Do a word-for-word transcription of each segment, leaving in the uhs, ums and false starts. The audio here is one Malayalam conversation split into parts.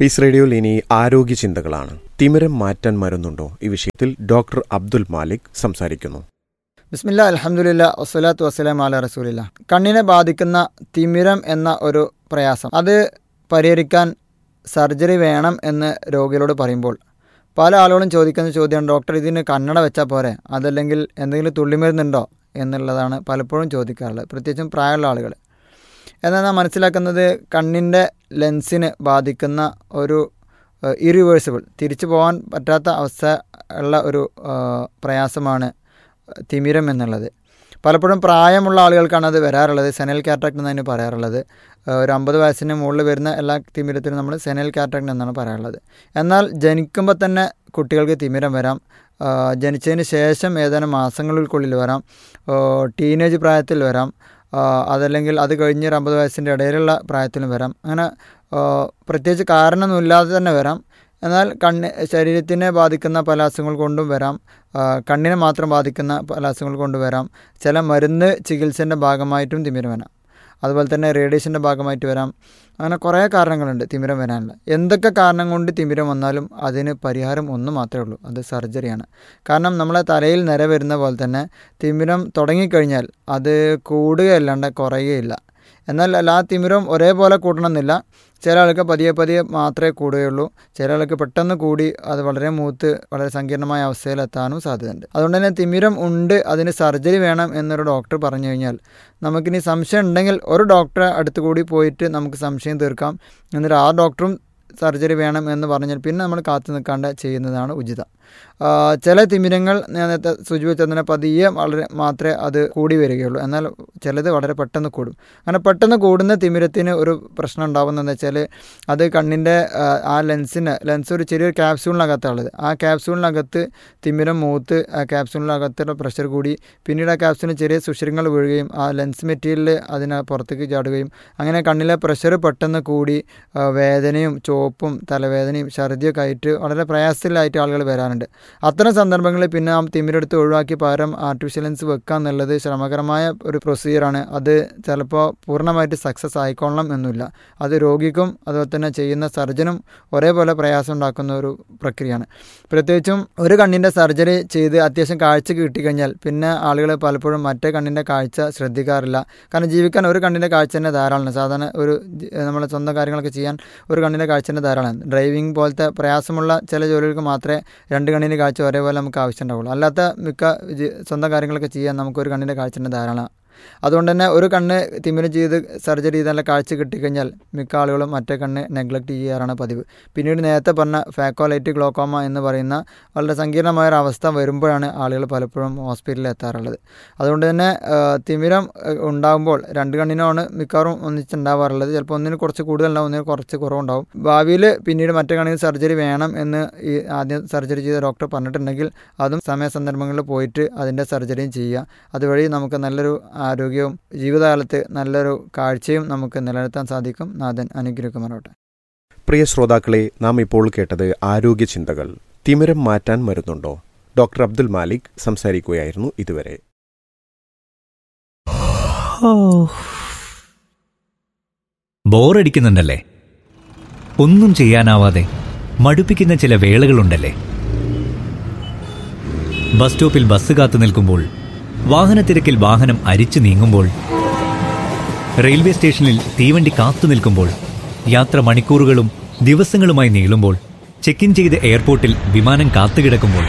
പീസ് റേഡിയോയിൽ ഇനി ആരോഗ്യ ചിന്തകളാണ്. തിമിരം മാറ്റാൻ മരുന്നുണ്ടോ? ഈ വിഷയത്തിൽ ഡോക്ടർ അബ്ദുൽ മാലിക് സംസാരിക്കുന്നു. ബിസ്മില്ലാ, അൽഹംദുലില്ലാ, വസ്സലാത്തു വസ്സലാമു അലാ റസൂലില്ലാ. കണ്ണിനെ ബാധിക്കുന്ന തിമിരം എന്ന ഒരു പ്രയാസം, അത് പരിഹരിക്കാൻ സർജറി വേണം എന്ന് രോഗികളോട് പറയുമ്പോൾ പല ആളുകളും ചോദിക്കുന്ന ചോദ്യമാണ്, ഡോക്ടർ ഇതിന് കണ്ണട വെച്ചാൽ പോരെ, അതല്ലെങ്കിൽ എന്തെങ്കിലും തുള്ളിമരുന്നുണ്ടോ എന്നുള്ളതാണ് പലപ്പോഴും ചോദിക്കാറുള്ളത്, പ്രത്യേകിച്ചും പ്രായമുള്ള ആളുകൾ. എന്നാൽ നാം മനസ്സിലാക്കുന്നത് കണ്ണിൻ്റെ ലെൻസിന് ബാധിക്കുന്ന ഒരു ഇറിവേഴ്സിബിൾ, തിരിച്ചു പോകാൻ പറ്റാത്ത അവസ്ഥ ഉള്ള ഒരു പ്രയാസമാണ് തിമിരം എന്നുള്ളത്. പലപ്പോഴും പ്രായമുള്ള ആളുകൾക്കാണ് അത് വരാറുള്ളത്. സെനൽ കാറ്ററാക്ട് എന്നതിന് പറയാറുള്ളത്. ഒരു അമ്പത് വയസ്സിന് മുകളിൽ വരുന്ന എല്ലാ തിമിരത്തിനും നമ്മൾ സെനൽ കാറ്ററാക്ട് എന്നാണ് പറയാറുള്ളത്. എന്നാൽ ജനിക്കുമ്പോൾ തന്നെ കുട്ടികൾക്ക് തിമിരം വരാം. ജനിച്ചതിന് ശേഷം ഏതാനും മാസങ്ങൾക്കുള്ളിൽ വരാം. ടീനേജ് പ്രായത്തിൽ വരാം. അതല്ലെങ്കിൽ അത് കഴിഞ്ഞ് ഒരു അമ്പത് വയസ്സിൻ്റെ ഇടയിലുള്ള പ്രായത്തിലും വരാം. അങ്ങനെ പ്രത്യേകിച്ച് കാരണമൊന്നുമില്ലാതെ തന്നെ വരാം. എന്നാൽ കണ്ണ് ശരീരത്തിനെ ബാധിക്കുന്ന പല അസുഖങ്ങൾ കൊണ്ടും വരാം. കണ്ണിനെ മാത്രം ബാധിക്കുന്ന പല അസുഖങ്ങൾ കൊണ്ടും വരാം. ചില മരുന്ന് ചികിത്സേൻ്റെ ഭാഗമായിട്ടും തിമിരം വരാം. അതുപോലെ തന്നെ റേഡിയേഷൻ്റെ ഭാഗമായിട്ട് വരാം. അങ്ങനെ കുറേ കാരണങ്ങളുണ്ട് തിമിരം വരാനുള്ള. എന്തൊക്കെ കാരണം കൊണ്ട് തിമിരം വന്നാലും അതിന് പരിഹാരം ഒന്ന് മാത്രമേ ഉള്ളൂ, അത് സർജറിയാണ്. കാരണം നമ്മളെ തലയിൽ നിര വരുന്ന പോലെ തന്നെ തിമിരം തുടങ്ങിക്കഴിഞ്ഞാൽ അത് കൂടുകയല്ലാണ്ട് കുറയുകയില്ല. എന്നാൽ എല്ലാ തിമിരവും ഒരേപോലെ കൂട്ടണമെന്നില്ല. ചില ആൾക്ക് പതിയെ പതിയെ മാത്രമേ കൂടുകയുള്ളൂ. ചില ആൾക്ക് പെട്ടെന്ന് കൂടി അത് വളരെ മൂത്ത് വളരെ സങ്കീർണമായ അവസ്ഥയിലെത്താനും സാധ്യതയുണ്ട്. അതുകൊണ്ട് തന്നെ തിമിരം ഉണ്ട്, അതിന് സർജറി വേണം എന്നൊരു ഡോക്ടർ പറഞ്ഞു കഴിഞ്ഞാൽ നമുക്കിനി സംശയം ഉണ്ടെങ്കിൽ ഒരു ഡോക്ടറെ അടുത്ത് കൂടി പോയിട്ട് നമുക്ക് സംശയം തീർക്കാം. എന്നിട്ട് ആ ഡോക്ടറും സർജറി വേണം എന്ന് പറഞ്ഞാൽ പിന്നെ നമ്മൾ കാത്തു നിൽക്കാണ്ട് ചെയ്യുന്നതാണ് ഉചിതം. ചില തിമിരങ്ങൾ ഞാൻ നേരത്തെ സൂചിപ്പിച്ചതിനെ പതിയെ വളരെ മാത്രമേ അത് കൂടി വരികയുള്ളൂ. എന്നാൽ ചിലത് വളരെ പെട്ടെന്ന് കൂടും. അങ്ങനെ പെട്ടെന്ന് കൂടുന്ന തിമിരത്തിന് ഒരു പ്രശ്നം ഉണ്ടാകുന്നതെന്ന് വെച്ചാൽ അത് കണ്ണിൻ്റെ ആ ലെൻസിന് ലെൻസ് ഒരു ചെറിയൊരു ക്യാപ്സ്യൂളിനകത്താണുള്ളത്. ആ ക്യാപ്സ്യൂളിനകത്ത് തിമിരം മൂത്ത് ആ ക്യാപ്സ്യൂളിനകത്തുള്ള പ്രഷർ കൂടി പിന്നീട് ആ ക്യാപ്സ്യൂളിന് ചെറിയ സുഷിരങ്ങൾ വീഴുകയും ആ ലെൻസ് മെറ്റീരിയൽ അതിന് പുറത്തേക്ക് ചാടുകയും അങ്ങനെ കണ്ണിലെ പ്രഷർ പെട്ടെന്ന് കൂടി വേദനയും ചോപ്പും തലവേദനയും ഛർദിയൊക്കെ ആയിട്ട് വളരെ പ്രയാസത്തിലായിട്ട് ആളുകൾ വരാറുണ്ട്. അത്തരം സന്ദർഭങ്ങളിൽ പിന്നെ ആ തിമിരെടുത്ത് ഒഴിവാക്കി പകരം ആർട്ടിഫിഷ്യൽ ലെൻസ് വെക്കുക എന്നുള്ളത് ശ്രമകരമായ ഒരു പ്രൊസീജിയറാണ്. അത് ചിലപ്പോൾ പൂർണ്ണമായിട്ട് സക്സസ് ആയിക്കൊള്ളണം എന്നില്ല. അത് രോഗിക്കും അതുപോലെ തന്നെ ചെയ്യുന്ന സർജനും ഒരേപോലെ പ്രയാസം ഉണ്ടാക്കുന്ന ഒരു പ്രക്രിയയാണ്. പ്രത്യേകിച്ചും ഒരു കണ്ണിൻ്റെ സർജറി ചെയ്ത് അത്യാവശ്യം കാഴ്ച കിട്ടിക്കഴിഞ്ഞാൽ പിന്നെ ആളുകൾ പലപ്പോഴും മറ്റേ കണ്ണിൻ്റെ കാഴ്ച ശ്രദ്ധിക്കാറില്ല. കാരണം ജീവിക്കാൻ ഒരു കണ്ണിൻ്റെ കാഴ്ച തന്നെ ധാരാളമാണ്. സാധാരണ ഒരു നമ്മളെ സ്വന്തം കാര്യങ്ങളൊക്കെ ചെയ്യാൻ ഒരു കണ്ണിൻ്റെ കാഴ്ച തന്നെ ധാരാളമാണ്. ഡ്രൈവിംഗ് പോലത്തെ പ്രയാസമുള്ള ചില ജോലികൾക്ക് മാത്രമേ രണ്ട് കണ്ണിൻ്റെ കാഴ്ച ഒരേപോലെ നമുക്ക് ആവശ്യം ഉണ്ടാവുള്ളൂ. അല്ലാത്ത മിക്ക സ്വന്തം കാര്യങ്ങളൊക്കെ ചെയ്യാൻ നമുക്കൊരു കണ്ണിൻ്റെ കാഴ്ച തന്നെ ധാരാളം. അതുകൊണ്ട് തന്നെ ഒരു കണ്ണ് തിമിരം ചെയ്ത് സർജറി ചെയ്ത് നല്ല കാഴ്ച കിട്ടിക്കഴിഞ്ഞാൽ മിക്ക ആളുകളും മറ്റേ കണ്ണ് നെഗ്ലക്റ്റ് ചെയ്യാറാണ് പതിവ്. പിന്നീട് നേരത്തെ പറഞ്ഞ ഫാക്കോലൈറ്റിക് ഗ്ലോക്കോമ എന്ന് പറയുന്ന വളരെ സങ്കീർണമായൊരു അവസ്ഥ വരുമ്പോഴാണ് ആളുകൾ പലപ്പോഴും ഹോസ്പിറ്റലിൽ എത്താറുള്ളത്. അതുകൊണ്ട് തന്നെ തിമിരം ഉണ്ടാകുമ്പോൾ രണ്ട് കണ്ണിനാണ് മിക്കവാറും ഒന്നിച്ചുണ്ടാവാറുള്ളത്. ചിലപ്പോൾ ഒന്നിന് കുറച്ച് കൂടുതലുണ്ടാവും, ഒന്നിന് കുറച്ച് കുറവുണ്ടാവും. ഭാവിയിൽ പിന്നീട് മറ്റേ കണ്ണിന് സർജറി വേണം എന്ന് ഈ ആദ്യം സർജറി ചെയ്ത ഡോക്ടർ പറഞ്ഞിട്ടുണ്ടെങ്കിൽ അതും സമയസന്ദർഭങ്ങളിൽ പോയിട്ട് അതിൻ്റെ സർജറിയും ചെയ്യുക. അതുവഴി നമുക്ക് നല്ലൊരു ആരോഗ്യവും ജീവിതകാലത്ത് നല്ലൊരു കാഴ്ചയും നമുക്ക് നിലനിർത്താൻ സാധിക്കും. നാഥൻ അനുഗ്രഹിക്കുമാറാവട്ടെ. പ്രിയ ശ്രോതാക്കളെ, നാം ഇപ്പോൾ കേട്ടത് ആരോഗ്യ ചിന്തകൾ. തിമിരം മാറ്റാൻ മരുന്നുണ്ടോ? ഡോക്ടർ അബ്ദുൽ മാലിക് സംസാരിക്കുകയായിരുന്നു ഇതുവരെ. ബോറടിക്കുന്നുണ്ടല്ലേ? ഒന്നും ചെയ്യാനാവാതെ മടുപ്പിക്കുന്ന ചില വേളകളുണ്ടല്ലേ? ബസ് സ്റ്റോപ്പിൽ ബസ് കാത്തു നിൽക്കുമ്പോൾ, വാഹനത്തിരക്കിൽ വാഹനം അരിച്ചു നീങ്ങുമ്പോൾ, റെയിൽവേ സ്റ്റേഷനിൽ തീവണ്ടി കാത്തു നിൽക്കുമ്പോൾ, യാത്ര മണിക്കൂറുകളും ദിവസങ്ങളുമായി നീളുമ്പോൾ, ചെക്ക് ഇൻ ചെയ്ത് എയർപോർട്ടിൽ വിമാനം കാത്തുകിടക്കുമ്പോൾ,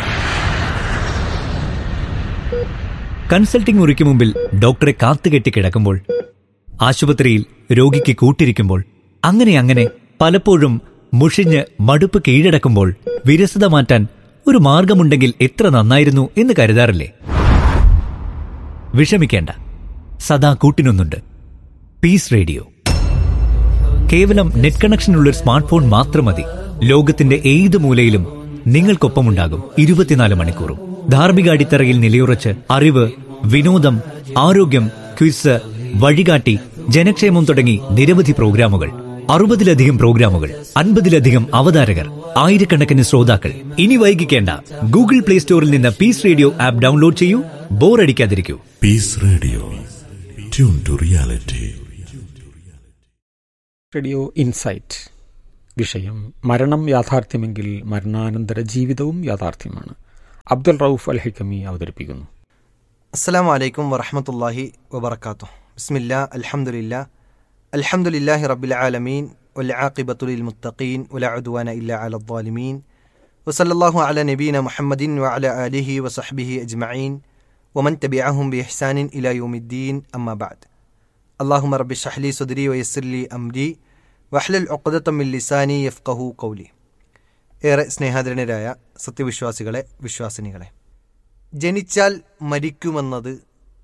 കൺസൾട്ടിംഗ് മുറിക്ക് മുമ്പിൽ ഡോക്ടറെ കാത്തുകെട്ടി കിടക്കുമ്പോൾ, ആശുപത്രിയിൽ രോഗിക്ക് കൂട്ടിരിക്കുമ്പോൾ, അങ്ങനെ അങ്ങനെ പലപ്പോഴും മുഷിഞ്ഞ് മടുപ്പ് കീഴടക്കുമ്പോൾ വിരസത മാറ്റാൻ ഒരു മാർഗമുണ്ടെങ്കിൽ എത്ര നന്നായിരുന്നു എന്ന് കരുതാറില്ലേ? വിഷമിക്കേണ്ട, സദാ കൂട്ടിനൊന്നുണ്ട്. Piece radio. കേവലം നെറ്റ് കണക്ഷനുള്ളൊരു സ്മാർട്ട് ഫോൺ മാത്രം മതി. ലോകത്തിന്റെ ഏത് മൂലയിലും നിങ്ങൾക്കൊപ്പമുണ്ടാകും ഇരുപത്തിനാല് മണിക്കൂറും. ധാർമ്മിക അടിത്തറയിൽ നിലയുറച്ച് അറിവ്, വിനോദം, ആരോഗ്യം, ക്വിസ്, വഴികാട്ടി, ജനക്ഷേമം തുടങ്ങി നിരവധി പ്രോഗ്രാമുകൾ. അറുപതിലധികം പ്രോഗ്രാമുകൾ, അൻപതിലധികം അവതാരകർ, ആയിരക്കണക്കിന് ശ്രോതാക്കൾ. ഇനി വൈകിക്കേണ്ട, ഗൂഗിൾ പ്ലേ സ്റ്റോറിൽ നിന്ന് പീസ് റേഡിയോ ആപ്പ് ഡൗൺലോഡ് ചെയ്യൂ. ബോറടിക്കാതിരിക്കൂ. Piece radio, tune to reality. Radio insight. വിഷയം മരണം യാഥാർത്ഥ്യമെങ്കിൽ മരണാനന്തര ജീവിതവും യാഥാർത്ഥ്യമാണ്. അബ്ദുൽ റൌഫ് അൽ ഹിക്കമി അവതരിപ്പിക്കുന്നു. അസ്സലാമു അലൈക്കും വറഹ്മത്തുള്ളാഹി വബറകാതുഹു. ബിസ്മില്ലാ അൽഹംദുലില്ലാ അൽഹംദുലില്ലാഹി റബ്ബിൽ ആലമീൻ വൽ ആഖിബത്തു ലിൽ മുത്തഖീൻ വലാ ഉദ്വാന ഇല്ലാ അലൽ ളാലിമീൻ വസല്ലല്ലാഹു അലാ നബീന മുഹമ്മദിൻ വഅലാ ആലിഹി വസഹ്ബിഹി അജ്മഈൻ വമൻ തബിഅഹും ബിഇഹ്സാനിൻ ഇലാ യൗമിദ്ദീൻ. അമ്മാ ബഅദ്. അല്ലാഹുമ്മ റബ്ബി ഇശ്റഹ് ലി സദ്രി വയസ്സിർ ലി അംരി വഹ്ലുൽ ഉഖ്ദതം മിൻ ലിസാനി യഫ്ഖഹു ഖൗലി. ഏറെ സ്നേഹാദരനരായ സത്യവിശ്വാസികളെ, വിശ്വാസിനികളെ, ജനിച്ചാൽ മരിക്കുമെന്നത്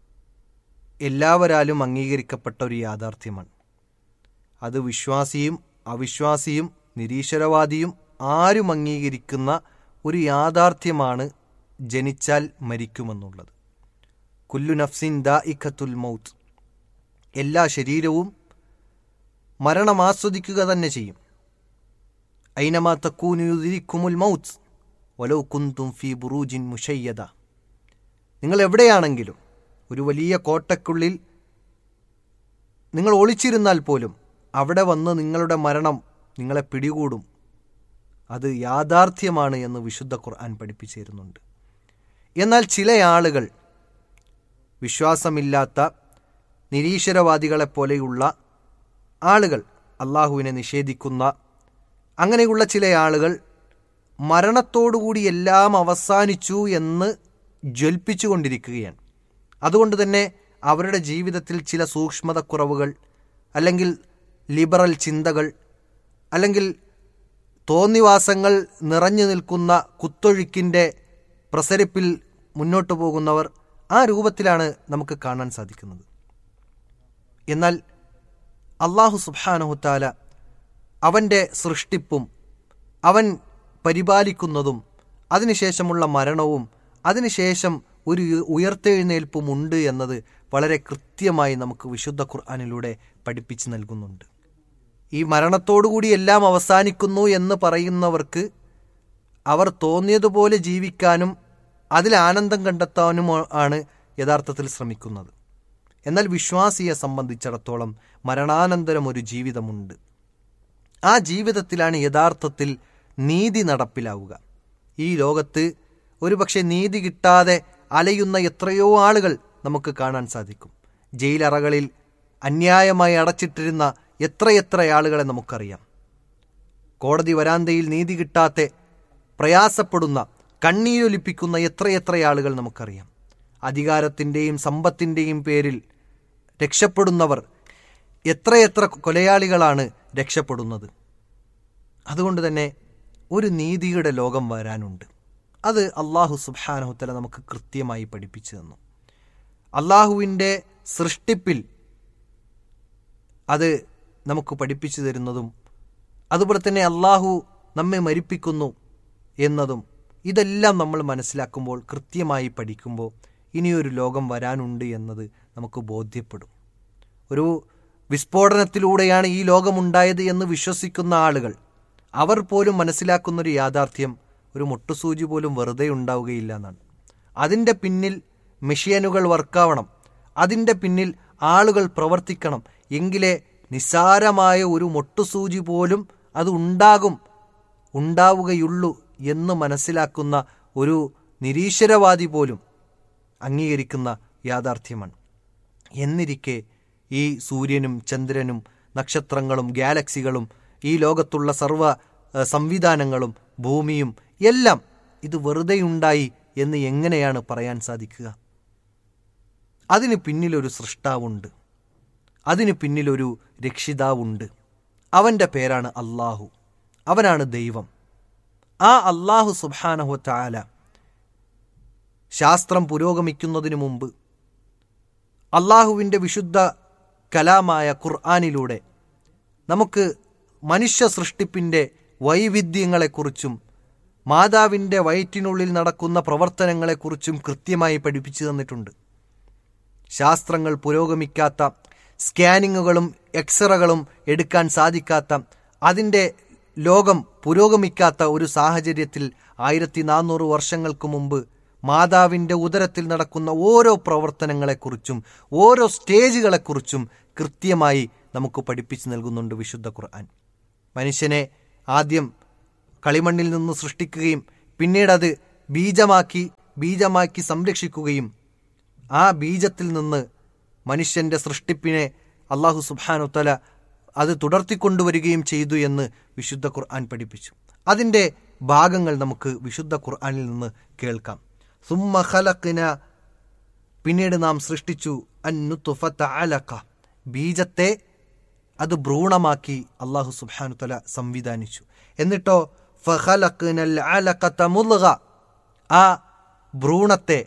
എല്ലാവരാലും അംഗീകരിക്കപ്പെട്ട ഒരു യാഥാർത്ഥ്യമാണ്. അത് വിശ്വാസിയും അവിശ്വാസിയും നിരീശ്വരവാദിയും ആരും അംഗീകരിക്കുന്ന ഒരു യാഥാർത്ഥ്യമാണ് ജനിച്ചാൽ മരിക്കുമെന്നുള്ളത്. കുല്ലു നഫ്സിൻ ദാഇഖത്തുൽ മൗത്ത്, എല്ലാ ശരീരവും മരണം ആസ്വദിക്കുക തന്നെ ചെയ്യും. ഐനമാ തകൂനു യുദ്രിക്കുമുൽ മൗത്ത് വലൗ കുന്തും ഫീ ബുറൂജിൻ മുശയ്യദ. നിങ്ങൾ എവിടെയാണെങ്കിലും, ഒരു വലിയ കോട്ടയ്ക്കുള്ളിൽ നിങ്ങൾ ഒളിച്ചിരുന്നാൽ പോലും അവിടെ വന്ന് നിങ്ങളുടെ മരണം നിങ്ങളെ പിടികൂടും. അത് യാഥാർത്ഥ്യമാണ് എന്ന് വിശുദ്ധ ഖുർആൻ പഠിപ്പിച്ചിരുന്നുണ്ട്. എന്നാൽ ചില ആളുകൾ, വിശ്വാസമില്ലാത്ത നിരീശ്വരവാദികളെപ്പോലെയുള്ള ആളുകൾ, അള്ളാഹുവിനെ നിഷേധിക്കുന്ന അങ്ങനെയുള്ള ചില ആളുകൾ മരണത്തോടുകൂടി എല്ലാം അവസാനിച്ചു എന്ന് ജ്വലിപ്പിച്ചുകൊണ്ടിരിക്കുകയാണ്. അതുകൊണ്ട് തന്നെ അവരുടെ ജീവിതത്തിൽ ചില സൂക്ഷ്മതക്കുറവുകൾ, അല്ലെങ്കിൽ ലിബറൽ ചിന്തകൾ, അല്ലെങ്കിൽ തോന്നിവാസങ്ങൾ നിറഞ്ഞു നിൽക്കുന്ന കുത്തൊഴുക്കിൻ്റെ പ്രസരിപ്പിൽ മുന്നോട്ടു പോകുന്നവർ ആ രൂപത്തിലാണ് നമുക്ക് കാണാൻ സാധിക്കുന്നത്. എന്നാൽ അല്ലാഹു സുബ്ഹാനഹു തആല അവൻ്റെ സൃഷ്ടിപ്പും അവൻ പരിപാലിക്കുന്നതും അതിനുശേഷമുള്ള മരണവും അതിനുശേഷം ഒരു ഉയർത്തെഴുന്നേൽപ്പും ഉണ്ട് എന്നത് വളരെ കൃത്യമായി നമുക്ക് വിശുദ്ധ ഖുർആനിലൂടെ പഠിപ്പിച്ച് നൽകുന്നുണ്ട്. ഈ മരണത്തോടുകൂടി എല്ലാം അവസാനിക്കുന്നു എന്ന് പറയുന്നവർക്ക് അവർ തോന്നിയതുപോലെ ജീവിക്കാനും അതിൽ ആനന്ദം കണ്ടെത്താനും ആണ് യഥാർത്ഥത്തിൽ ശ്രമിക്കുന്നത്. എന്നാൽ വിശ്വാസിയെ സംബന്ധിച്ചിടത്തോളം മരണാനന്തരം ഒരു ജീവിതമുണ്ട്. ആ ജീവിതത്തിലാണ് യഥാർത്ഥത്തിൽ നീതി നടപ്പിലാവുക. ഈ ലോകത്ത് ഒരുപക്ഷെ നീതി കിട്ടാതെ അലയുന്ന എത്രയോ ആളുകൾ നമുക്ക് കാണാൻ സാധിക്കും. ജയിലറകളിൽ അന്യായമായി അടച്ചിട്ടിരുന്ന എത്രയെത്ര ആളുകളെ നമുക്കറിയാം. കോടതി വരാന്തയിൽ നീതി കിട്ടാതെ പ്രയാസപ്പെടുന്ന, കണ്ണീരൊലിപ്പിക്കുന്ന എത്രയെത്ര ആളുകൾ നമുക്കറിയാം. അധികാരത്തിൻ്റെയും സമ്പത്തിൻ്റെയും പേരിൽ രക്ഷപ്പെടുന്നവർ, എത്രയെത്ര കൊലയാളികളാണ് രക്ഷപ്പെടുന്നത്. അതുകൊണ്ട് തന്നെ ഒരു നീതിയുടെ ലോകം വരാനുണ്ട്. അത് അള്ളാഹു സുബ്ഹാനഹു തആല നമുക്ക് കൃത്യമായി പഠിപ്പിച്ചു തന്നു. അള്ളാഹുവിൻ്റെ സൃഷ്ടിപ്പിൽ അത് നമുക്ക് പഠിപ്പിച്ചു തരുന്നതും, അതുപോലെ തന്നെ അള്ളാഹു നമ്മെ മരിപ്പിക്കുന്നു എന്നതും, ഇതെല്ലാം നമ്മൾ മനസ്സിലാക്കുമ്പോൾ, കൃത്യമായി പഠിക്കുമ്പോൾ ഇനിയൊരു ലോകം വരാനുണ്ട് എന്നത് നമുക്ക് ബോധ്യപ്പെടും. ഒരു വിസ്ഫോടനത്തിലൂടെയാണ് ഈ ലോകമുണ്ടായത് എന്ന് വിശ്വസിക്കുന്ന ആളുകൾ, അവർ പോലും മനസ്സിലാക്കുന്നൊരു യാഥാർത്ഥ്യം, ഒരു മുട്ടുസൂചി പോലും വെറുതെ ഉണ്ടാവുകയില്ല എന്നാണ്. അതിൻ്റെ പിന്നിൽ മെഷീനുകൾ വർക്കാവണം, അതിൻ്റെ പിന്നിൽ ആളുകൾ പ്രവർത്തിക്കണം, എങ്കിലേ നിസ്സാരമായ ഒരു മുട്ടുസൂചി പോലും അത് ഉണ്ടാകും ഉണ്ടാവുകയുള്ളൂ എന്ന് മനസ്സിലാക്കുന്ന ഒരു നിരീശ്വരവാദി പോലും അംഗീകരിക്കുന്ന യാഥാർത്ഥ്യമാണ്. എന്നിരിക്കെ ഈ സൂര്യനും ചന്ദ്രനും നക്ഷത്രങ്ങളും ഗാലക്സികളും ഈ ലോകത്തുള്ള സർവ്വ സംവിധാനങ്ങളും ഭൂമിയും എല്ലാം ഇത് വെറുതെയുണ്ടായി എന്ന് എങ്ങനെയാണ് പറയാൻ സാധിക്കുക? അതിന് പിന്നിലൊരു സൃഷ്ടാവുണ്ട്, അതിന് പിന്നിലൊരു രക്ഷിതാവുണ്ട്. അവൻ്റെ പേരാണ് അള്ളാഹു, അവനാണ് ദൈവം. ആ അള്ളാഹു സുബ്ഹാനഹു തആല ശാസ്ത്രം പുരോഗമിക്കുന്നതിനു മുമ്പ് അള്ളാഹുവിൻ്റെ വിശുദ്ധ കലാമായ ഖുർആനിലൂടെ നമുക്ക് മനുഷ്യ സൃഷ്ടിപ്പിൻ്റെ വൈവിധ്യങ്ങളെക്കുറിച്ചും മാതാവിൻ്റെ വയറ്റിനുള്ളിൽ നടക്കുന്ന പ്രവർത്തനങ്ങളെക്കുറിച്ചും കൃത്യമായി പഠിപ്പിച്ചു തന്നിട്ടുണ്ട്. ശാസ്ത്രങ്ങൾ പുരോഗമിക്കാത്ത, സ്കാനിങ്ങുകളും എക്സ്റേകളും എടുക്കാൻ സാധിക്കാത്ത, അതിൻ്റെ ലോകം പുരോഗമിക്കാത്ത ഒരു സാഹചര്യത്തിൽ ആയിരത്തി നാനൂറ് വർഷങ്ങൾക്ക് മുമ്പ് മാതാവിൻ്റെ ഉദരത്തിൽ നടക്കുന്ന ഓരോ പ്രവർത്തനങ്ങളെക്കുറിച്ചും ഓരോ സ്റ്റേജുകളെക്കുറിച്ചും കൃത്യമായി നമുക്ക് പഠിപ്പിച്ചു നൽകുന്നുണ്ട് വിശുദ്ധ ഖുർആൻ. മനുഷ്യനെ ആദ്യം കളിമണ്ണിൽ നിന്ന് സൃഷ്ടിക്കുകയും പിന്നീടത് ബീജമാക്കി ബീജമാക്കി സംരക്ഷിക്കുകയും ആ ബീജത്തിൽ നിന്ന് മനുഷ്യൻ്റെ സൃഷ്ടിപ്പിനെ അള്ളാഹു സുബ്ഹാനഹു തആല അത് തുടർത്തിക്കൊണ്ടുവരികയും ചെയ്തു എന്ന് വിശുദ്ധ ഖുർആൻ പഠിപ്പിച്ചു. അതിൻ്റെ ഭാഗങ്ങൾ നമുക്ക് വിശുദ്ധ ഖുർആനിൽ നിന്ന് കേൾക്കാം. സുമ്മ ഖലഖ്ന, പിന്നീട് നാം സൃഷ്ടിച്ചു, അന്നുത്ഫത അലഖ, ബീജത്തെ അത് ഭ്രൂണമാക്കി അള്ളാഹു സുബ്ഹാനഹു തആല സംവിധാനിച്ചു. എന്നിട്ടോ ഫഖലഖ്നൽ അലഖത മുദ്ഗ, ആ ഭ്രൂണത്തെ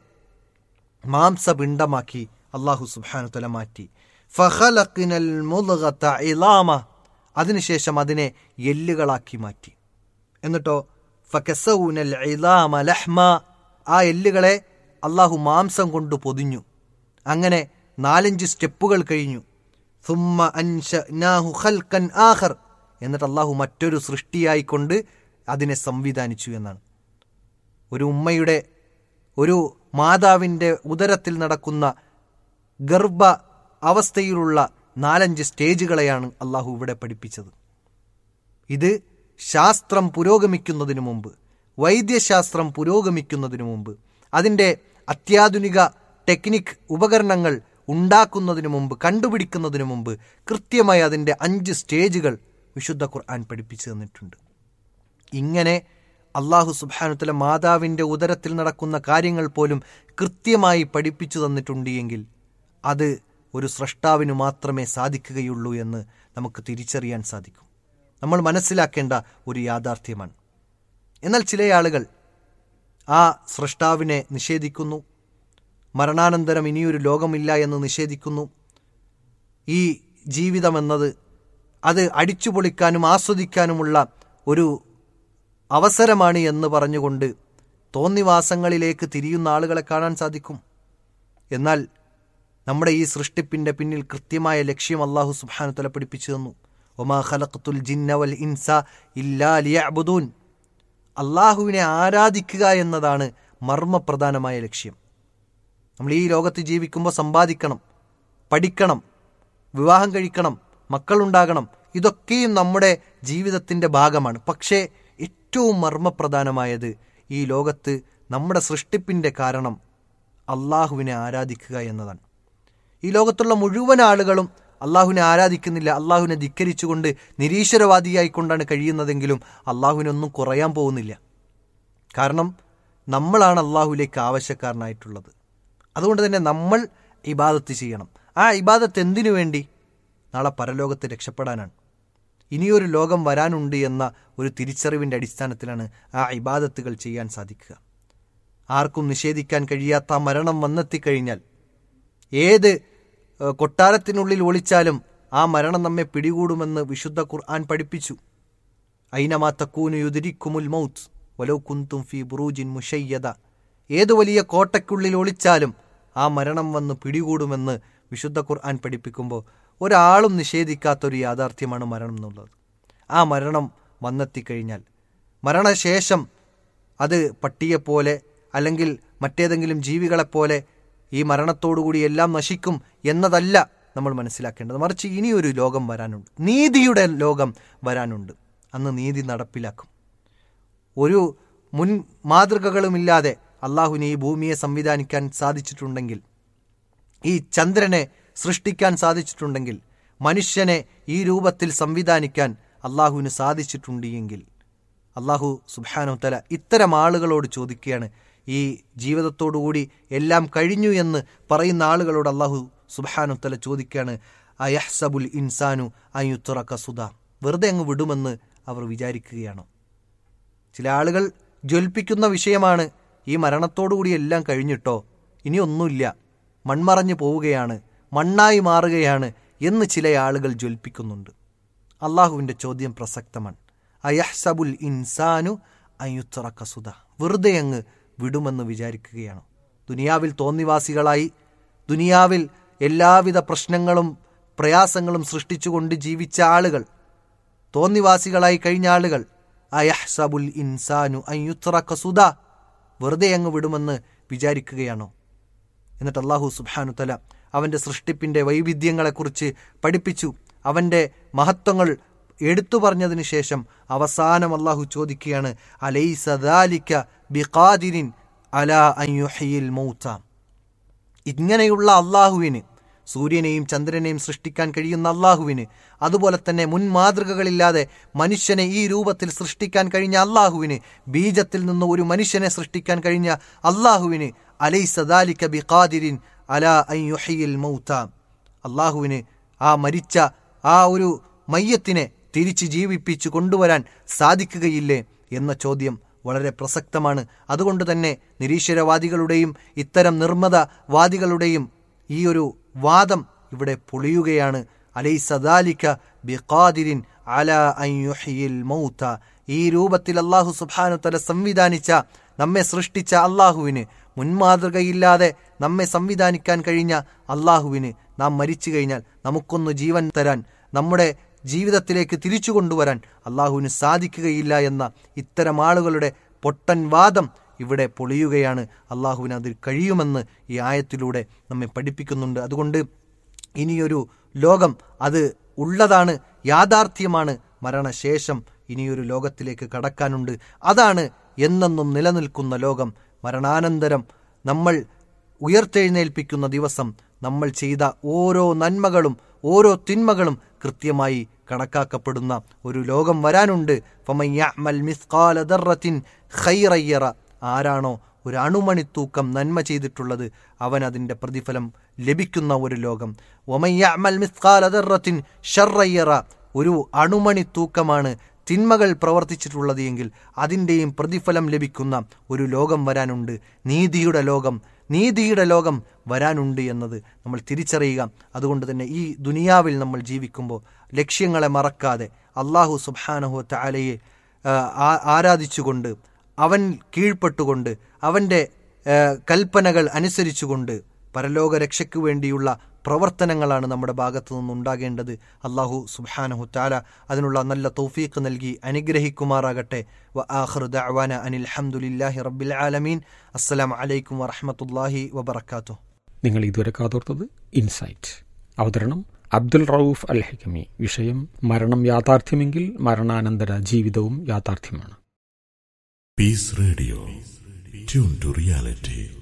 മാംസപിണ്ഡമാക്കി അള്ളാഹു സുബ്ഹാനഹു തആല മാറ്റി. ഫഖലഖ്നൽ മുദ്ഗത ഇളാമ, അതിനുശേഷം അതിനെ എല്ലുകളാക്കി മാറ്റി. എന്നിട്ടോ ഫകസൗനൽ ഇളാമ ലഹ്മ, ആ എല്ലുകളെ അള്ളാഹു മാംസം കൊണ്ട് പൊതിഞ്ഞു. അങ്ങനെ നാലഞ്ച് സ്റ്റെപ്പുകൾ കഴിഞ്ഞു. സുമ്മ അൻശഅനാഹു ഖൽഖൻ ആഖർ, എന്നിട്ട് അള്ളാഹു മറ്റൊരു സൃഷ്ടിയായിക്കൊണ്ട് അതിനെ സംവിധാനിച്ചു എന്നാണ്. ഒരു ഉമ്മയുടെ, ഒരു മാതാവിൻ്റെ ഉദരത്തിൽ നടക്കുന്ന ഗർഭ അവസ്ഥയിലുള്ള നാലഞ്ച് സ്റ്റേജുകളെയാണ് അള്ളാഹു ഇവിടെ പഠിപ്പിച്ചത്. ഇത് ശാസ്ത്രം പുരോഗമിക്കുന്നതിനു മുമ്പ്, വൈദ്യശാസ്ത്രം പുരോഗമിക്കുന്നതിനു മുമ്പ്, അതിൻ്റെ അത്യാധുനിക ടെക്നിക് ഉപകരണങ്ങൾ ഉണ്ടാക്കുന്നതിനു മുമ്പ്, കണ്ടുപിടിക്കുന്നതിനു മുമ്പ് കൃത്യമായി അതിൻ്റെ അഞ്ച് സ്റ്റേജുകൾ വിശുദ്ധ ഖുർആൻ പഠിപ്പിച്ചു തന്നിട്ടുണ്ട്. ഇങ്ങനെ അള്ളാഹു സുബ്ഹാനഹു തആല മാതാവിൻ്റെ ഉദരത്തിൽ നടക്കുന്ന കാര്യങ്ങൾ പോലും കൃത്യമായി പഠിപ്പിച്ചു തന്നിട്ടുണ്ട് എങ്കിൽ അത് ഒരു സ്രഷ്ടാവിന് മാത്രമേ സാധിക്കുകയുള്ളൂ എന്ന് നമുക്ക് തിരിച്ചറിയാൻ സാധിക്കും. നമ്മൾ മനസ്സിലാക്കേണ്ട ഒരു യാഥാർത്ഥ്യമാണ്. എന്നാൽ ചില ആളുകൾ ആ സ്രഷ്ടാവിനെ നിഷേധിക്കുന്നു, മരണാനന്തരം ഇനിയൊരു ലോകമില്ല എന്ന് നിഷേധിക്കുന്നു. ഈ ജീവിതമെന്നത് അത് അടിച്ചുപൊളിക്കാനും ആസ്വദിക്കാനുമുള്ള ഒരു അവസരമാണ് എന്ന് പറഞ്ഞുകൊണ്ട് തോന്നിവാസങ്ങളിലേക്ക് തിരിയുന്ന ആളുകളെ കാണാൻ സാധിക്കും. എന്നാൽ നമ്മുടെ ഈ സൃഷ്ടിപ്പിൻ്റെ പിന്നിൽ കൃത്യമായ ലക്ഷ്യം അല്ലാഹു സുബ്ഹാനഹു തആല പഠിപ്പിച്ചു തന്നു. വമാ ഖലഖ്തുൽ ജിന്ന വൽ ഇൻസ ഇല്ലാ ലിയഅ്ബുദൂൻ, അള്ളാഹുവിനെ ആരാധിക്കുക എന്നതാണ് മർമ്മപ്രധാനമായ ലക്ഷ്യം. നമ്മൾ ഈ ലോകത്ത് ജീവിക്കുമ്പോൾ സമ്പാദിക്കണം, പഠിക്കണം, വിവാഹം കഴിക്കണം, മക്കളുണ്ടാകണം, ഇതൊക്കെയും നമ്മുടെ ജീവിതത്തിൻ്റെ ഭാഗമാണ്. പക്ഷേ ഏറ്റവും മർമ്മപ്രധാനമായത് ഈ ലോകത്ത് നമ്മുടെ സൃഷ്ടിപ്പിൻ്റെ കാരണം അള്ളാഹുവിനെ ആരാധിക്കുക എന്നതാണ്. ഈ ലോകത്തുള്ള മുഴുവൻ ആളുകളും അള്ളാഹുവിനെ ആരാധിക്കുന്നില്ല, അള്ളാഹുവിനെ ധിക്കരിച്ചുകൊണ്ട് നിരീശ്വരവാദിയായിക്കൊണ്ടാണ് കഴിയുന്നതെങ്കിലും അള്ളാഹുവിനൊന്നും കുറയാൻ പോകുന്നില്ല. കാരണം നമ്മളാണ് അള്ളാഹുവിലേക്ക് ആവശ്യക്കാരനായിട്ടുള്ളത്. അതുകൊണ്ട് തന്നെ നമ്മൾ ഇബാദത്ത് ചെയ്യണം. ആ ഇബാദത്ത് എന്തിനു വേണ്ടി? നാളെ പരലോകത്ത് രക്ഷപ്പെടാനാണ്. ഇനിയൊരു ലോകം വരാനുണ്ട് എന്ന ഒരു തിരിച്ചറിവിൻ്റെ അടിസ്ഥാനത്തിലാണ് ആ ഇബാദത്തുകൾ ചെയ്യാൻ സാധിക്കുക. ആർക്കും നിഷേധിക്കാൻ കഴിയാത്ത മരണം വന്നെത്തിക്കഴിഞ്ഞാൽ ഏത് കൊട്ടാരത്തിനുള്ളിൽ ഒളിച്ചാലും ആ മരണം നമ്മെ പിടികൂടുമെന്ന് വിശുദ്ധ ഖുർആൻ പഠിപ്പിച്ചു. ഐനമാ തകൂനു യുദ്രിക്കുമുൽ മൗത്ത് വലൗ കുന്തും ഫീ ബുറൂജിൻ മുശയ്യദ, ഏത് വലിയ കോട്ടയ്ക്കുള്ളിൽ ഒളിച്ചാലും ആ മരണം വന്ന് പിടികൂടുമെന്ന് വിശുദ്ധ ഖുർആൻ പഠിപ്പിക്കുമ്പോൾ ഒരാളും നിഷേധിക്കാത്തൊരു യാഥാർത്ഥ്യമാണ് മരണം എന്നുള്ളത്. ആ മരണം വന്നെത്തിക്കഴിഞ്ഞാൽ മരണശേഷം അത് പട്ടിയെപ്പോലെ അല്ലെങ്കിൽ മറ്റേതെങ്കിലും ജീവികളെപ്പോലെ ഈ മരണത്തോടുകൂടി എല്ലാം നശിക്കും എന്നതല്ല നമ്മൾ മനസ്സിലാക്കേണ്ടത്. മറിച്ച് ഇനിയൊരു ലോകം വരാനുണ്ട്, നീതിയുടെ ലോകം വരാനുണ്ട്. അന്ന് നീതി നടപ്പിലാക്കും. ഒരു മുൻ മാതൃകകളുമില്ലാതെ അള്ളാഹുവിനെ ഈ ഭൂമിയെ സംവിധാനിക്കാൻ സാധിച്ചിട്ടുണ്ടെങ്കിൽ, ഈ ചന്ദ്രനെ സൃഷ്ടിക്കാൻ സാധിച്ചിട്ടുണ്ടെങ്കിൽ, മനുഷ്യനെ ഈ രൂപത്തിൽ സംവിധാനിക്കാൻ അള്ളാഹുവിന് സാധിച്ചിട്ടുണ്ട് എങ്കിൽ അള്ളാഹു സുബ്ഹാനഹു തആല ഇത്തരം ആളുകളോട് ചോദിക്കുകയാണ്. ഈ ജീവിതത്തോടുകൂടി എല്ലാം കഴിഞ്ഞു എന്ന് പറയുന്ന ആളുകളോട് അള്ളാഹു സുബ്ഹാനഹു തആല ചോദിക്കുകയാണ്, അയഹ്സബുൽ ഇൻസാനു അൻ യുത്റക സുദാ, വെറുതെ അങ്ങ് വിടുമെന്ന് അവർ വിചാരിക്കുകയാണോ? ചില ആളുകൾ ജ്വലിപ്പിക്കുന്ന വിഷയമാണ് ഈ മരണത്തോടുകൂടി എല്ലാം കഴിഞ്ഞിട്ടോ, ഇനി ഒന്നുമില്ല, മൺമറഞ്ഞു പോവുകയാണ്, മണ്ണായി മാറുകയാണ് എന്ന് ചില ആളുകൾ ജ്വലിപ്പിക്കുന്നുണ്ട്. അള്ളാഹുവിൻ്റെ ചോദ്യം പ്രസക്തമാണ്. അയഹ്സബുൽ ഇൻസാനു അൻ യുത്റക സുദാ, വെറുതെ അങ്ങ് വിടുമെന്ന് വിചാരിക്കുകയാണോ? ദുനിയാവിൽ തോന്നിവാസികളായി, ദുനിയാവിൽ എല്ലാവിധ പ്രശ്നങ്ങളും പ്രയാസങ്ങളും സൃഷ്ടിച്ചുകൊണ്ട് ജീവിച്ച ആളുകൾ, തോന്നിവാസികളായി കഴിഞ്ഞ ആളുകൾ, അയഹ്സബുൽ ഇൻസാനു അൻ യുത്റക സുദാ, വെറുതെ അങ്ങ് വിടുമെന്ന് വിചാരിക്കുകയാണോ? എന്നിട്ട് അല്ലാഹു സുബ്ഹാനഹു തആല അവൻ്റെ സൃഷ്ടിപ്പിൻ്റെ വൈവിധ്യങ്ങളെക്കുറിച്ച് പഠിപ്പിച്ചു, അവൻ്റെ മഹത്വങ്ങൾ എടുത്തു പറഞ്ഞതിന് ശേഷം അവസാനം അള്ളാഹു ചോദിക്കുകയാണ്, അലൈസ ദാലിക ബിഖാദിരിൻ അലാ അൻ യുഹ്യിൽ മൗത. ഇങ്ങനെയുള്ള അള്ളാഹുവിന്, സൂര്യനെയും ചന്ദ്രനെയും സൃഷ്ടിക്കാൻ കഴിയുന്ന അള്ളാഹുവിന്, അതുപോലെ തന്നെ മുൻ മാതൃകകളില്ലാതെ മനുഷ്യനെ ഈ രൂപത്തിൽ സൃഷ്ടിക്കാൻ കഴിഞ്ഞ അള്ളാഹുവിന്, ബീജത്തിൽ നിന്ന് ഒരു മനുഷ്യനെ സൃഷ്ടിക്കാൻ കഴിഞ്ഞ അള്ളാഹുവിന്, അലൈസ ദാലിക ബിഖാദിരിൻ അലാ അൻ യുഹ്യിൽ മൗത, അള്ളാഹുവിന് ആ മരിച്ച ആ ഒരു മയ്യത്തിനെ തിരിച്ച് ജീവിപ്പിച്ചു കൊണ്ടുവരാൻ സാധിക്കുകയില്ലേ എന്ന ചോദ്യം വളരെ പ്രസക്തമാണ്. അതുകൊണ്ട് തന്നെ നിരീശ്വരവാദികളുടെയും ഇത്തരം നിർമ്മതവാദികളുടെയും ഈ ഒരു വാദം ഇവിടെ പൊളിയുകയാണ്. അലൈസ ദാലിക ബിഖാദിരിൻ അലാ അൻ യുഹ്യിൽ മൗത. ഈ രൂപത്തിൽ അല്ലാഹു സുബ്ഹാനഹു വ തആല സംവിധാനിച്ച, നമ്മെ സൃഷ്ടിച്ച അള്ളാഹുവിന്, മുൻമാതൃകയില്ലാതെ നമ്മെ സംവിധാനിക്കാൻ കഴിഞ്ഞ അള്ളാഹുവിന് നാം മരിച്ചു കഴിഞ്ഞാൽ നമുക്കൊന്ന് ജീവൻ തരാൻ, നമ്മുടെ ജീവിതത്തിലേക്ക് തിരിച്ചു കൊണ്ടുവരാൻ അള്ളാഹുവിന് സാധിക്കുകയില്ല എന്ന ഇത്തരം ആളുകളുടെ പൊട്ടൻ വാദം ഇവിടെ പൊളിയുകയാണ്. അള്ളാഹുവിന് അതിൽ കഴിയുമെന്ന് ഈ ആയത്തിലൂടെ നമ്മെ പഠിപ്പിക്കുന്നുണ്ട്. അതുകൊണ്ട് ഇനിയൊരു ലോകം അത് ഉള്ളതാണ്, യാഥാർത്ഥ്യമാണ്. മരണശേഷം ഇനിയൊരു ലോകത്തിലേക്ക് കടക്കാനുണ്ട്. അതാണ് എന്നെന്നും നിലനിൽക്കുന്ന ലോകം. മരണാനന്തരം നമ്മൾ ഉയർത്തെഴുന്നേൽപ്പിക്കുന്ന ദിവസം നമ്മൾ ചെയ്ത ഓരോ നന്മകളും ഓരോ തിന്മകളും കൃത്യമായി കണക്കാക്കപ്പെടുന്ന ഒരു ലോകം വരാനുണ്ട്. ഫമൻ യഅ്മൽ മിസ്ഖാല ദർറത്തിൻ ഖൈറൻ യറ. ആരാണോ ഒരു അണുമണിത്തൂക്കം നന്മ ചെയ്തിട്ടുള്ളത് അവൻ അതിൻ്റെ പ്രതിഫലം ലഭിക്കുന്ന ഒരു ലോകം. വമൻ യഅ്മൽ മിസ്ഖാല ദർറത്തിൻ ശർറൻ യറ. ഒരു അണുമണിത്തൂക്കമാണ് തിന്മകൾ പ്രവർത്തിച്ചിട്ടുള്ളത് എങ്കിൽ അതിൻ്റെയും പ്രതിഫലം ലഭിക്കുന്ന ഒരു ലോകം വരാനുണ്ട്. നീതിയുടെ ലോകം, നീതിയുടെ ലോകം വരാനുണ്ട് എന്നത് നമ്മൾ തിരിച്ചറിയുക. അതുകൊണ്ട് തന്നെ ഈ ദുനിയാവിൽ നമ്മൾ ജീവിക്കുമ്പോൾ ലക്ഷ്യങ്ങളെ മറക്കാതെ അല്ലാഹു സുബ്ഹാനഹു വ തആലയെ ആരാധിച്ചുകൊണ്ട്, അവൻ കീഴ്പ്പെട്ടുകൊണ്ട്, അവൻ്റെ കൽപ്പനകൾ അനുസരിച്ചുകൊണ്ട് പരലോക രക്ഷയ്ക്ക് വേണ്ടിയുള്ള പ്രവർത്തനങ്ങളാണ് നമ്മുടെ ഭാഗത്തു നിന്നുണ്ടാകേണ്ടത്. അല്ലാഹു സുബ്ഹാനഹു തആല അതിനുള്ള നല്ല തൗഫീഖ് നൽകി അനുഗ്രഹിക്കുമാറാകട്ടെ. വ ആഖിറു ദഅ്വാന അനിൽ ഹംദുലില്ലാഹി റബ്ബിൽ ആലമീൻ. അസ്സലാമു അലൈക്കും വറഹ്മത്തുള്ളാഹി വബറകാതുഹു. നിങ്ങൾ ഇതുവരെ കാതോർത്തത് ഇൻസൈറ്റ്. അവതരണം അബ്ദുൽ റഊഫ് അൽ ഹിക്കമി. വിഷയം മരണം യാഥാർത്ഥ്യമെങ്കിൽ മരണാനന്തര ജീവിതവും യാഥാർത്ഥ്യമാണ്. Piece radio, tune to reality.